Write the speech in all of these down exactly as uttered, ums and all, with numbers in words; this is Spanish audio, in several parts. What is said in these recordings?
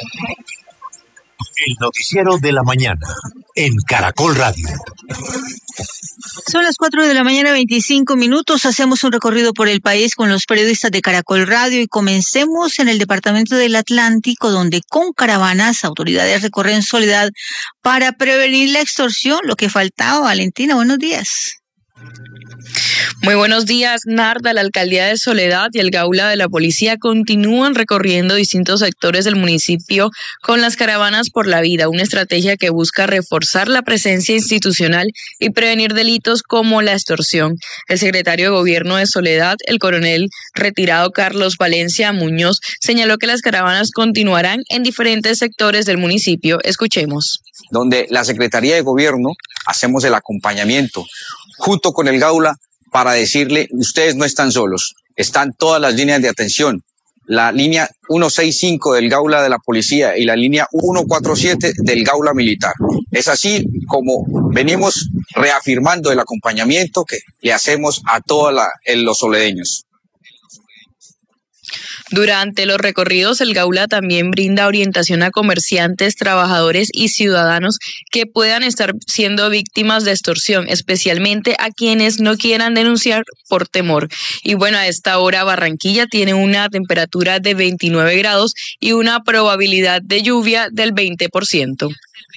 El noticiero de la mañana en Caracol Radio. Son las cuatro de la mañana, veinticinco minutos. Hacemos un recorrido por el país con los periodistas de Caracol Radio y comencemos en el departamento del Atlántico, donde con caravanas autoridades recorren Soledad para prevenir la extorsión. Lo que faltaba. Valentina, buenos días. Muy buenos días, Narda. La alcaldía de Soledad y el Gaula de la policía continúan recorriendo distintos sectores del municipio con las caravanas por la vida, una estrategia que busca reforzar la presencia institucional y prevenir delitos como la extorsión. El secretario de Gobierno de Soledad, el coronel retirado Carlos Valencia Muñoz, señaló que las caravanas continuarán en diferentes sectores del municipio. Escuchemos. Donde la Secretaría de Gobierno hacemos el acompañamiento junto con el Gaula para decirle, ustedes no están solos, están todas las líneas de atención, la línea ciento sesenta y cinco del Gaula de la Policía y la línea ciento cuarenta y siete del Gaula Militar. Es así como venimos reafirmando el acompañamiento que le hacemos a todos los soledeños. Durante los recorridos, el Gaula también brinda orientación a comerciantes, trabajadores y ciudadanos que puedan estar siendo víctimas de extorsión, especialmente a quienes no quieran denunciar por temor. Y bueno, a esta hora Barranquilla tiene una temperatura de veintinueve grados y una probabilidad de lluvia del veinte por ciento.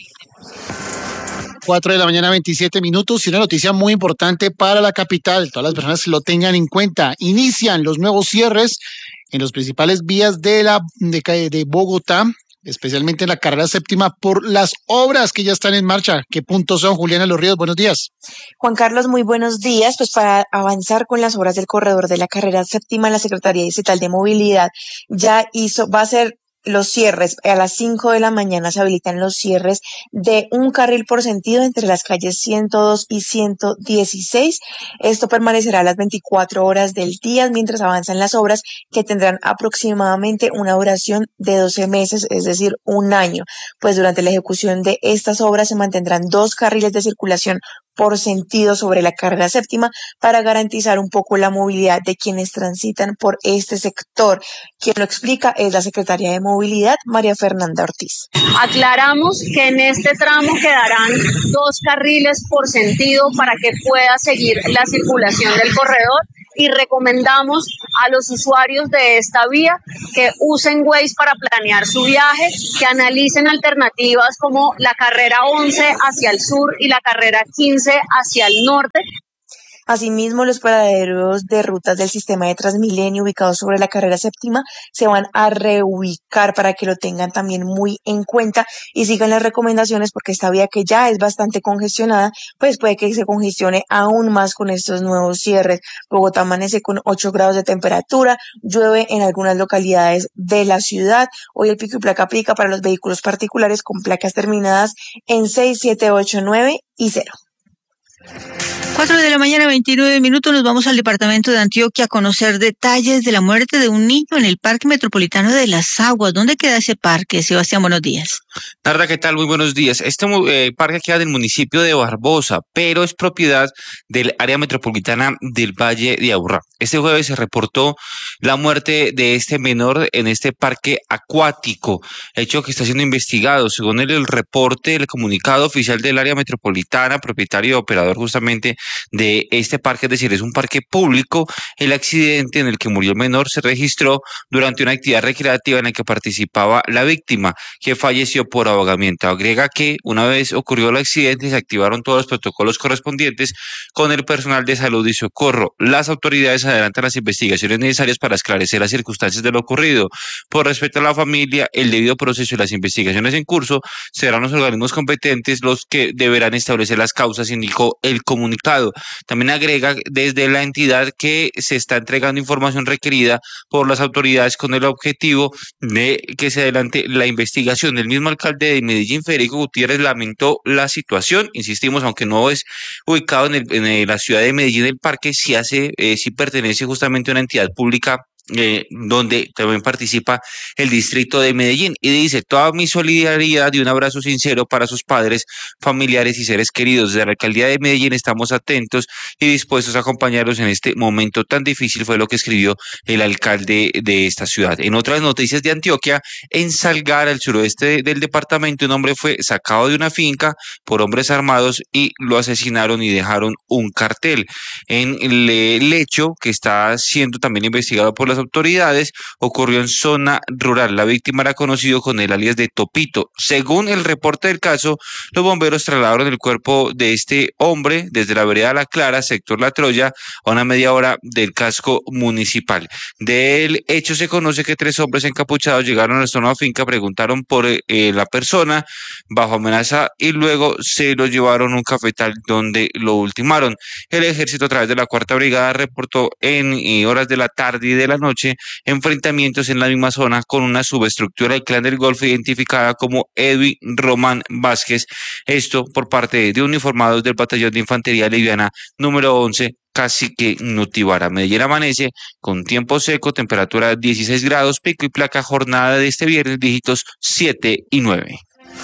cuatro de la mañana, veintisiete minutos, y una noticia muy importante para la capital. Todas las personas lo tengan en cuenta. Inician los nuevos cierres en las principales vías de, la, de, de Bogotá, especialmente en la carrera séptima, por las obras que ya están en marcha. ¿Qué puntos son, Juliana Los Ríos? Buenos días. Juan Carlos, muy buenos días. Pues para avanzar con las obras del corredor de la carrera séptima, la Secretaría Distrital de Movilidad ya hizo, va a ser los cierres. A las cinco de la mañana se habilitan los cierres de un carril por sentido entre las calles ciento dos y ciento dieciséis. Esto permanecerá las veinticuatro horas del día mientras avanzan las obras, que tendrán aproximadamente una duración de doce meses, es decir, un año. Pues durante la ejecución de estas obras se mantendrán dos carriles de circulación por sentido sobre la carrera séptima para garantizar un poco la movilidad de quienes transitan por este sector. Quien lo explica es la secretaria de Movilidad, María Fernanda Ortiz. Aclaramos que en este tramo quedarán dos carriles por sentido para que pueda seguir la circulación del corredor, y recomendamos a los usuarios de esta vía que usen Waze para planear su viaje, que analicen alternativas como la carrera once hacia el sur y la carrera quince hacia el norte. Asimismo, los paraderos de rutas del sistema de Transmilenio ubicados sobre la carrera séptima se van a reubicar para que lo tengan también muy en cuenta y sigan las recomendaciones, porque esta vía, que ya es bastante congestionada, pues puede que se congestione aún más con estos nuevos cierres. Bogotá amanece con ocho grados de temperatura, llueve en algunas localidades de la ciudad. Hoy el pico y placa aplica para los vehículos particulares con placas terminadas en seis, siete, ocho, nueve y cero. cuatro de la mañana, veintinueve minutos, nos vamos al departamento de Antioquia a conocer detalles de la muerte de un niño en el Parque Metropolitano de Las Aguas. ¿Dónde queda ese parque, Sebastián? Buenos días. Narda, ¿qué tal? Muy buenos días. Este eh, parque queda del municipio de Barbosa, pero es propiedad del área metropolitana del Valle de Aburrá. Este jueves se reportó la muerte de este menor en este parque acuático, hecho que está siendo investigado. Según el, el reporte, el comunicado oficial del área metropolitana, propietario y operador justamente de este parque, es decir, es un parque público, el accidente en el que murió el menor se registró durante una actividad recreativa en la que participaba la víctima, que falleció por ahogamiento. Agrega que una vez ocurrió el accidente se activaron todos los protocolos correspondientes con el personal de salud y socorro. Las autoridades adelantan las investigaciones necesarias para esclarecer las circunstancias de lo ocurrido. Por respeto a la familia, el debido proceso y las investigaciones en curso serán los organismos competentes los que deberán establecer las causas, indicó el comunicado. También agrega desde la entidad que se está entregando información requerida por las autoridades con el objetivo de que se adelante la investigación. El mismo alcalde de Medellín, Federico Gutiérrez, lamentó la situación. Insistimos, aunque no es ubicado en, el, en la ciudad de Medellín, el parque sí hace, eh, sí pertenece justamente a una entidad pública eh, donde también participa el distrito de Medellín, y dice: toda mi solidaridad y un abrazo sincero para sus padres, familiares y seres queridos. Desde la alcaldía de Medellín estamos atentos y dispuestos a acompañarlos en este momento tan difícil, fue lo que escribió el alcalde de esta ciudad. En otras noticias de Antioquia, en Salgar, al suroeste del departamento, un hombre fue sacado de una finca por hombres armados y lo asesinaron y dejaron un cartel. En el, el hecho, que está siendo también investigado por las autoridades, ocurrió en zona rural. La víctima era conocido con el alias de Topito. Según el reporte del caso, los bomberos trasladaron el cuerpo de este hombre desde la vereda La Clara, sector La Troya, a una media hora del casco municipal. Del hecho se conoce que tres hombres encapuchados llegaron a esta nueva finca, preguntaron por eh, la persona bajo amenaza y luego se lo llevaron a un cafetal donde lo ultimaron. El ejército, a través de la cuarta brigada, reportó en eh, horas de la tarde y de la noche enfrentamientos en la misma zona con una subestructura del Clan del Golfo identificada como Edwin Román Vázquez, esto por parte de uniformados del batallón de infantería liviana número once, Cacique Nutibara. Medellín amanece con tiempo seco, temperatura dieciséis grados, pico y placa, jornada de este viernes, dígitos siete y nueve.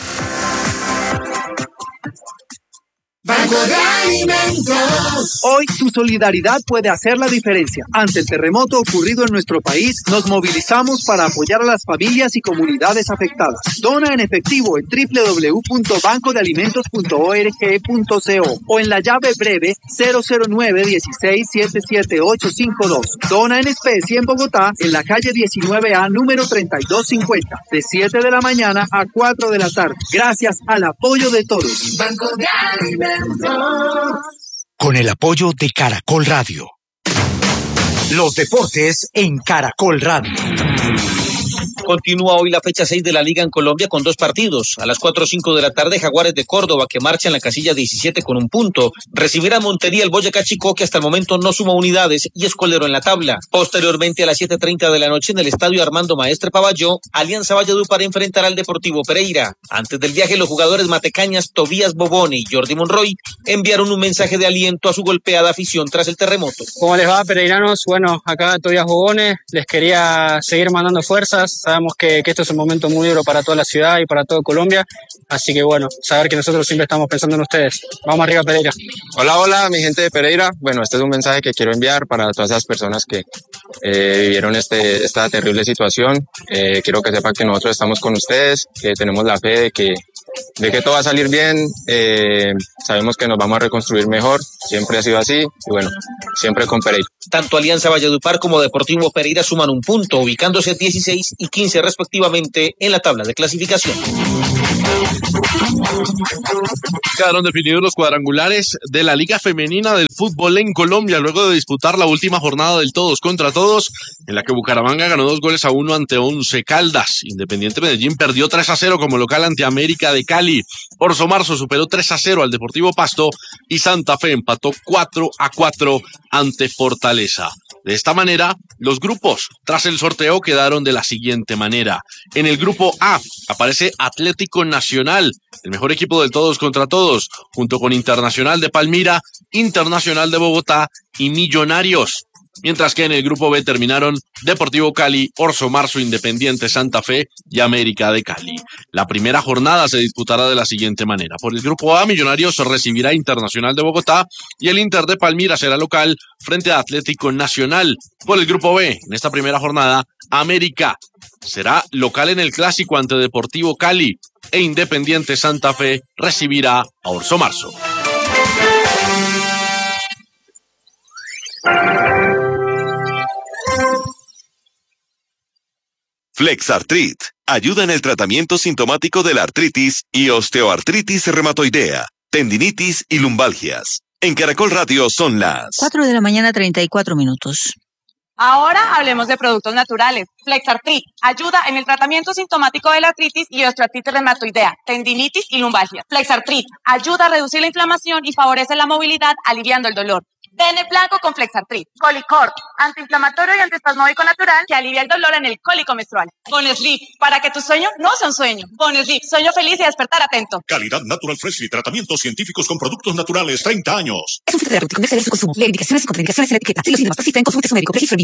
Banco de Alimentos. Hoy tu solidaridad puede hacer la diferencia. Ante el terremoto ocurrido en nuestro país, nos movilizamos para apoyar a las familias y comunidades afectadas. Dona en efectivo en doble u doble u doble u punto banco de alimentos punto org punto co o en la llave breve cero cero nueve dieciséis setenta y siete ochocientos cincuenta y dos. Dona en especie en Bogotá, en la calle diecinueve A, número treinta y dos cincuenta, de siete de la mañana a cuatro de la tarde. Gracias al apoyo de todos. Banco de Alimentos. Con el apoyo de Caracol Radio. Los deportes en Caracol Radio. Continúa hoy la fecha seis de la Liga en Colombia con dos partidos. A las cuatro o cinco de la tarde, Jaguares de Córdoba, que marcha en la casilla diecisiete con un punto, recibirá a Montería, el Boyacá Chicó, que hasta el momento no suma unidades y es colero en la tabla. Posteriormente, a las siete y treinta de la noche, en el estadio Armando Maestre Pavalló, Alianza Valledupar enfrentará al Deportivo Pereira. Antes del viaje, los jugadores matecañas Tobías Bobone y Jordi Monroy enviaron un mensaje de aliento a su golpeada afición tras el terremoto. ¿Cómo les va, pereiranos? Bueno, acá Tobías Bobone, les quería seguir mandando fuerzas. Sabemos que, que esto es un momento muy duro para toda la ciudad y para todo Colombia, así que bueno, saber que nosotros siempre estamos pensando en ustedes. Vamos arriba, Pereira. Hola, hola, mi gente de Pereira. Bueno, este es un mensaje que quiero enviar para todas esas personas que eh, vivieron este, esta terrible situación. Eh, quiero que sepan que nosotros estamos con ustedes, que tenemos la fe de que, de que todo va a salir bien. Eh, sabemos que nos vamos a reconstruir mejor, siempre ha sido así, y bueno, siempre con Pereira. Tanto Alianza Valledupar como Deportivo Pereira suman un punto, ubicándose dieciséis y quince respectivamente en la tabla de clasificación. Quedaron definidos los cuadrangulares de la Liga Femenina del Fútbol en Colombia luego de disputar la última jornada del todos contra todos, en la que Bucaramanga ganó dos goles a uno ante Once Caldas. Independiente Medellín perdió tres a cero como local ante América de Cali. Orso Marzo superó tres a cero al Deportivo Pasto y Santa Fe empató cuatro a cuatro ante Fortaleza. De esta manera, los grupos tras el sorteo quedaron de la siguiente manera. En el grupo A aparece Atlético Nacional, el mejor equipo del todos contra todos, junto con Internacional de Palmira, Internacional de Bogotá y Millonarios. Mientras que en el grupo B terminaron Deportivo Cali, Orso Marzo, Independiente Santa Fe y América de Cali. La primera jornada se disputará de la siguiente manera. Por el grupo A, Millonarios recibirá Internacional de Bogotá y el Inter de Palmira será local frente a Atlético Nacional. Por el grupo B, en esta primera jornada, América será local en el Clásico ante Deportivo Cali e Independiente Santa Fe recibirá a Orso Marzo. Flexartrit ayuda en el tratamiento sintomático de la artritis y osteoartritis reumatoidea, tendinitis y lumbalgias. En Caracol Radio son las cuatro de la mañana, treinta y cuatro minutos. Ahora hablemos de productos naturales. Flexartrit ayuda en el tratamiento sintomático de la artritis y osteoartritis reumatoidea, tendinitis y lumbalgias. Flexartrit ayuda a reducir la inflamación y favorece la movilidad, aliviando el dolor. Dene blanco con Flexartrit. Colicort, antiinflamatorio y antiespasmódico natural que alivia el dolor en el cólico menstrual. Bonesleep, para que tu sueño no sea un sueño. Bonesleep, sueño feliz y despertar atento. Calidad Natural Fresh y tratamientos científicos con productos naturales, treinta años. Es un fitoterapéutico, no exceder su consumo. Lee indicaciones y contraindicaciones en la etiqueta. Si los síntomas persisten, consulte a su médico. Registro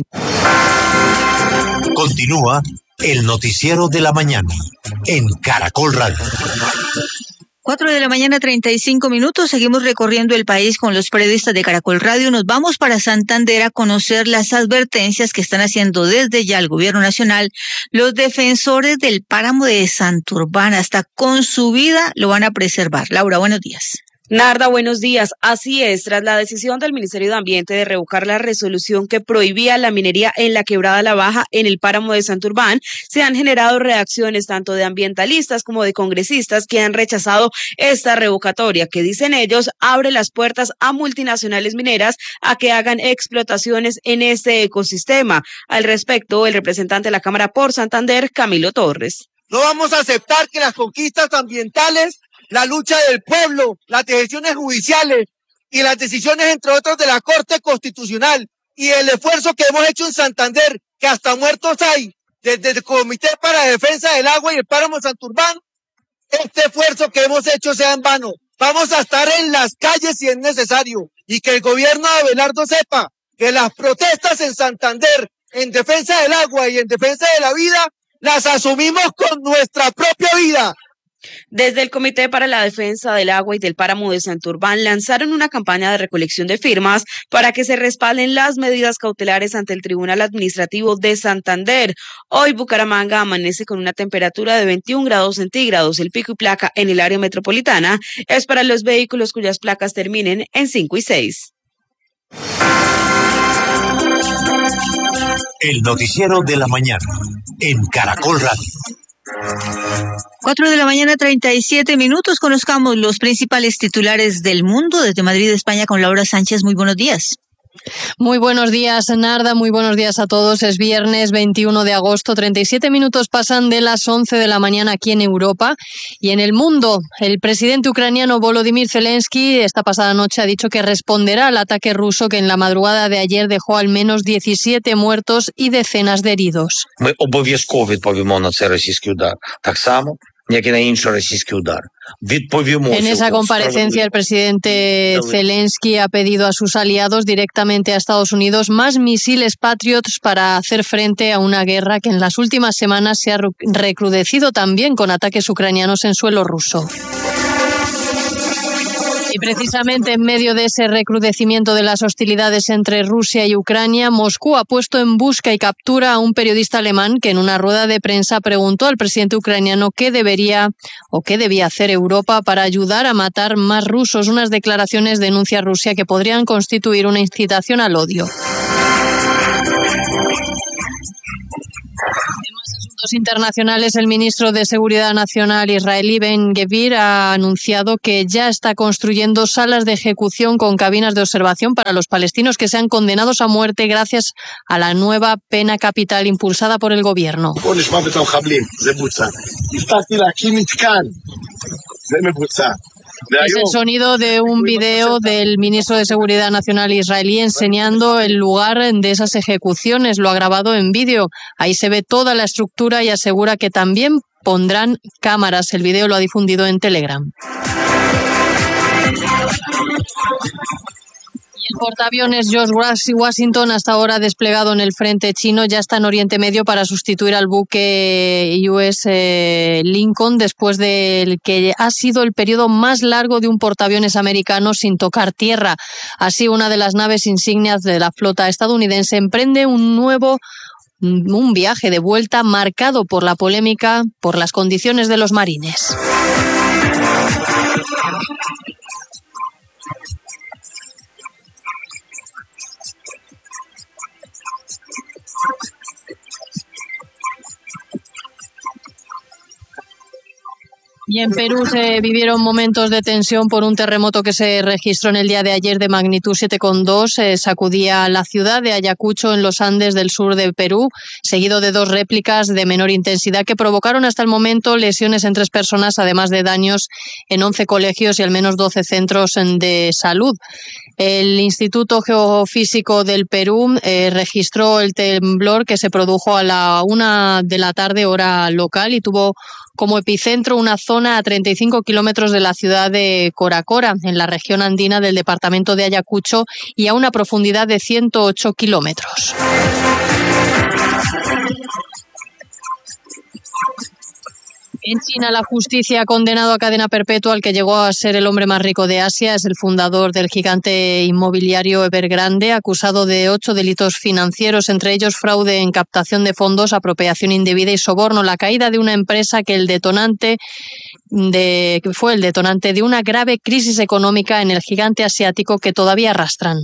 Continúa el noticiero de la mañana en Caracol Radio. Cuatro de la mañana, treinta y cinco minutos. Seguimos recorriendo el país con los periodistas de Caracol Radio. Nos vamos para Santander a conocer las advertencias que están haciendo desde ya el gobierno nacional los defensores del páramo de Santurbán. Hasta con su vida lo van a preservar. Laura, buenos días. Narda, buenos días. Así es, tras la decisión del Ministerio de Ambiente de revocar la resolución que prohibía la minería en la Quebrada La Baja en el páramo de Santurbán, se han generado reacciones tanto de ambientalistas como de congresistas que han rechazado esta revocatoria, que dicen ellos abre las puertas a multinacionales mineras a que hagan explotaciones en este ecosistema. Al respecto, el representante de la Cámara por Santander, Camilo Torres. No vamos a aceptar que las conquistas ambientales, la lucha del pueblo, las decisiones judiciales y las decisiones, entre otros, de la Corte Constitucional y el esfuerzo que hemos hecho en Santander, que hasta muertos hay, desde el Comité para la Defensa del Agua y el Páramo de Santurbán, este esfuerzo que hemos hecho sea en vano. Vamos a estar en las calles si es necesario y que el gobierno de Abelardo sepa que las protestas en Santander en defensa del agua y en defensa de la vida las asumimos con nuestra propia vida. Desde el Comité para la Defensa del Agua y del Páramo de Santurbán lanzaron una campaña de recolección de firmas para que se respalden las medidas cautelares ante el Tribunal Administrativo de Santander. Hoy Bucaramanga amanece con una temperatura de veintiún grados centígrados. El pico y placa en el área metropolitana es para los vehículos cuyas placas terminen en cinco y seis. El noticiero de la mañana en Caracol Radio. Cuatro de la mañana, treinta y siete minutos. Conozcamos los principales titulares del mundo desde Madrid, España, con Laura Sánchez. Muy buenos días. Muy buenos días, Narda. Muy buenos días a todos. Es viernes veintiuno de agosto. treinta y siete minutos pasan de las once de la mañana aquí en Europa. Y en el mundo, el presidente ucraniano Volodymyr Zelensky esta pasada noche ha dicho que responderá al ataque ruso que en la madrugada de ayer dejó al menos diecisiete muertos y decenas de heridos. Ми обов'язково відповімо на цей російський удар. Так само, як і на інший російський удар. En esa comparecencia, el presidente Zelensky ha pedido a sus aliados, directamente a Estados Unidos, más misiles Patriots para hacer frente a una guerra que en las últimas semanas se ha recrudecido también con ataques ucranianos en suelo ruso. Y precisamente en medio de ese recrudecimiento de las hostilidades entre Rusia y Ucrania, Moscú ha puesto en busca y captura a un periodista alemán que en una rueda de prensa preguntó al presidente ucraniano qué debería o qué debía hacer Europa para ayudar a matar más rusos. Unas declaraciones denuncia Rusia que podrían constituir una incitación al odio. Internacionales, el ministro de Seguridad Nacional israelí Ben-Gvir ha anunciado que ya está construyendo salas de ejecución con cabinas de observación para los palestinos que sean condenados a muerte gracias a la nueva pena capital impulsada por el gobierno. Es el sonido de un video del ministro de Seguridad Nacional israelí enseñando el lugar de esas ejecuciones. Lo ha grabado en vídeo. Ahí se ve toda la estructura y asegura que también pondrán cámaras. El video lo ha difundido en Telegram. El portaaviones George Washington, hasta ahora desplegado en el frente chino, ya está en Oriente Medio para sustituir al buque U S Lincoln después del que ha sido el periodo más largo de un portaaviones americano sin tocar tierra. Así, una de las naves insignias de la flota estadounidense emprende un nuevo un viaje de vuelta marcado por la polémica por las condiciones de los marines. Y en Perú se vivieron momentos de tensión por un terremoto que se registró en el día de ayer de magnitud siete coma dos. Eh, sacudía la ciudad de Ayacucho en los Andes del sur de Perú, seguido de dos réplicas de menor intensidad que provocaron hasta el momento lesiones en tres personas, además de daños en once colegios y al menos doce centros de salud. El Instituto Geofísico del Perú eh, registró el temblor que se produjo a la una de la tarde hora local y tuvo como epicentro una zona a treinta y cinco kilómetros de la ciudad de Coracora, en la región andina del departamento de Ayacucho, y a una profundidad de ciento ocho kilómetros. En China, la justicia ha condenado a cadena perpetua al que llegó a ser el hombre más rico de Asia. Es el fundador del gigante inmobiliario Evergrande, acusado de ocho delitos financieros, entre ellos fraude en captación de fondos, apropiación indebida y soborno. La caída de una empresa que el detonante de, que fue el detonante de una grave crisis económica en el gigante asiático que todavía arrastran.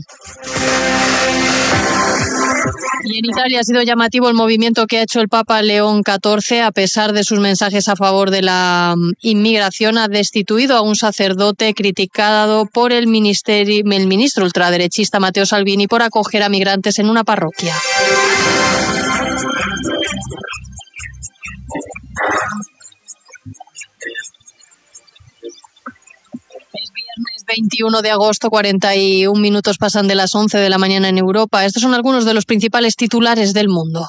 Y en Italia ha sido llamativo el movimiento que ha hecho el Papa León catorce. A pesar de sus mensajes a favor de la inmigración, ha destituido a un sacerdote criticado por el, ministerio, el ministro ultraderechista Matteo Salvini por acoger a migrantes en una parroquia. veintiuno de agosto, cuarenta y un minutos pasan de las once de la mañana en Europa. Estos son algunos de los principales titulares del mundo.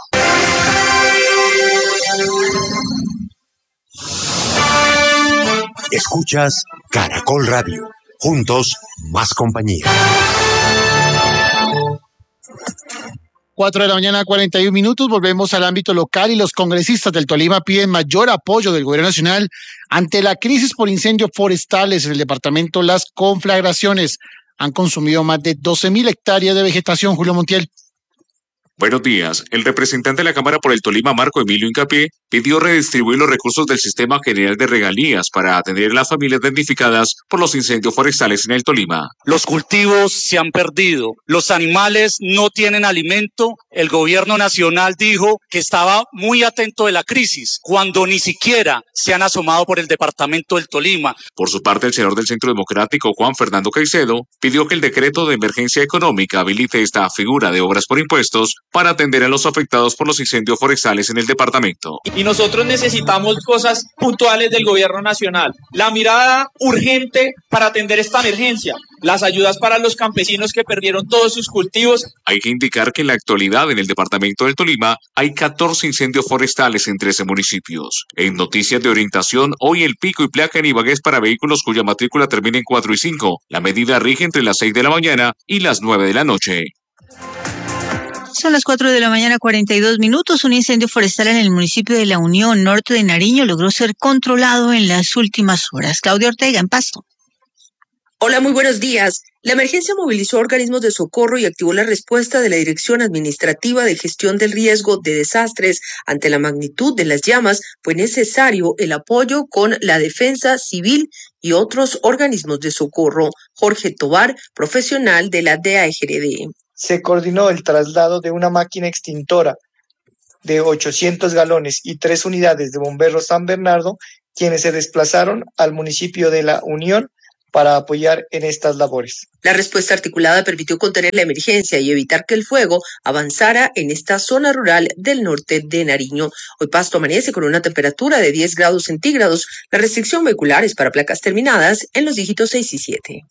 Escuchas Caracol Radio. Juntos, más compañía. Cuatro de la mañana, cuarenta y un minutos. Volvemos al ámbito local y los congresistas del Tolima piden mayor apoyo del gobierno nacional ante la crisis por incendios forestales en el departamento. Las conflagraciones han consumido más de doce mil hectáreas de vegetación. Julio Montiel. Buenos días. El representante de la Cámara por el Tolima, Marco Emilio Hincapié, pidió redistribuir los recursos del Sistema General de Regalías para atender a las familias damnificadas por los incendios forestales en el Tolima. Los cultivos se han perdido, los animales no tienen alimento. El gobierno nacional dijo que estaba muy atento de la crisis, cuando ni siquiera se han asomado por el departamento del Tolima. Por su parte, el senador del Centro Democrático, Juan Fernando Caicedo, pidió que el decreto de emergencia económica habilite esta figura de obras por impuestos para atender a los afectados por los incendios forestales en el departamento. Y nosotros necesitamos cosas puntuales del gobierno nacional. La mirada urgente para atender esta emergencia. Las ayudas para los campesinos que perdieron todos sus cultivos. Hay que indicar que en la actualidad en el departamento del Tolima hay catorce incendios forestales en trece municipios. En noticias de orientación, hoy el pico y placa en Ibagué es para vehículos cuya matrícula termina en cuatro y cinco. La medida rige entre las seis de la mañana y las nueve de la noche. Son las cuatro de la mañana, cuarenta y dos minutos. Un incendio forestal en el municipio de La Unión, norte de Nariño, logró ser controlado en las últimas horas. Claudia Ortega, en Pasto. Hola, muy buenos días. La emergencia movilizó organismos de socorro y activó la respuesta de la Dirección Administrativa de Gestión del Riesgo de Desastres. Ante la magnitud de las llamas, fue necesario el apoyo con la Defensa Civil y otros organismos de socorro. Jorge Tobar, profesional de la D A E G R D. Se coordinó el traslado de una máquina extintora de ochocientos galones y tres unidades de bomberos San Bernardo, quienes se desplazaron al municipio de La Unión para apoyar en estas labores. La respuesta articulada permitió contener la emergencia y evitar que el fuego avanzara en esta zona rural del norte de Nariño. Hoy Pasto amanece con una temperatura de diez grados centígrados. La restricción vehicular es para placas terminadas en los dígitos seis y siete.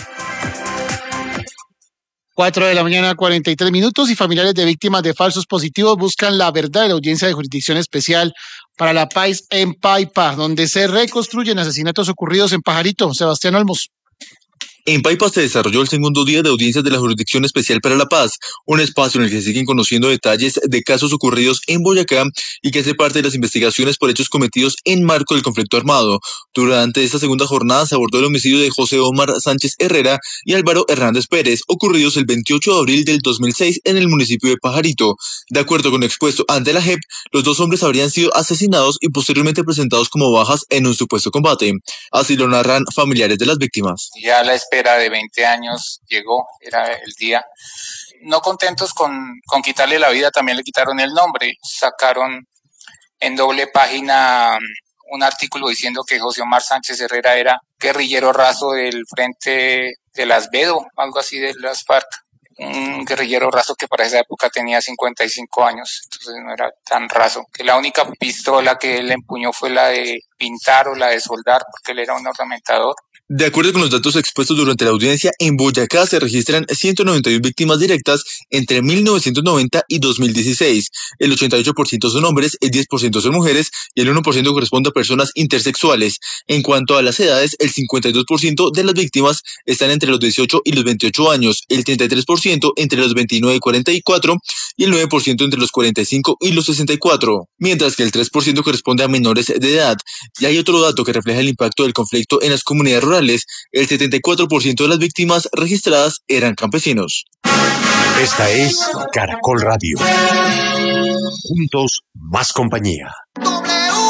Cuatro de la mañana, cuarenta y tres minutos, y familiares de víctimas de falsos positivos buscan la verdad de la Audiencia de Jurisdicción Especial para la Paz en Paipa, donde se reconstruyen asesinatos ocurridos en Pajarito. Sebastián Olmos. En Paipa se desarrolló el segundo día de audiencias de la Jurisdicción Especial para la Paz, un espacio en el que se siguen conociendo detalles de casos ocurridos en Boyacá y que hace parte de las investigaciones por hechos cometidos en marco del conflicto armado. Durante esta segunda jornada se abordó el homicidio de José Omar Sánchez Herrera y Álvaro Hernández Pérez, ocurridos el veintiocho de abril del dos mil seis en el municipio de Pajarito. De acuerdo con lo expuesto ante la J E P, los dos hombres habrían sido asesinados y posteriormente presentados como bajas en un supuesto combate. Así lo narran familiares de las víctimas. Ya la espera de veinte años llegó, era el día. No contentos con, con quitarle la vida, también le quitaron el nombre. Sacaron en doble página un artículo diciendo que José Omar Sánchez Herrera era guerrillero raso del Frente de las Bedo, algo así de las FARC. Un guerrillero raso que para esa época tenía cincuenta y cinco años, entonces no era tan raso. Que la única pistola que él empuñó fue la de pintar o la de soldar, porque él era un ornamentador. De acuerdo con los datos expuestos durante la audiencia, en Boyacá se registran ciento noventa y uno víctimas directas entre mil novecientos noventa y dos mil dieciséis. El ochenta y ocho por ciento son hombres, el diez por ciento son mujeres y el uno por ciento corresponde a personas intersexuales. En cuanto a las edades, el cincuenta y dos por ciento de las víctimas están entre los dieciocho y los veintiocho años, el treinta y tres por ciento entre los veintinueve y cuarenta y cuatro y el nueve por ciento entre los cuarenta y cinco y los sesenta y cuatro, mientras que el tres por ciento corresponde a menores de edad. Y hay otro dato que refleja el impacto del conflicto en las comunidades rurales. El setenta y cuatro por ciento de las víctimas registradas eran campesinos. Esta es Caracol Radio. Juntos, más compañía.